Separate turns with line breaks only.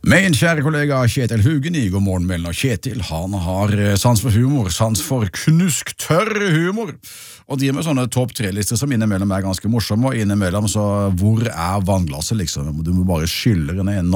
Min kjære kollega Kjetil Hugen i God morgen Melden, og Kjetil, han har sans for humor, sans for knusktørr humor, og de med sånne topp 3-lister som innimellom ganske morsomme, og innimellom så, hvor vannglasset liksom, du må bare skylle den ene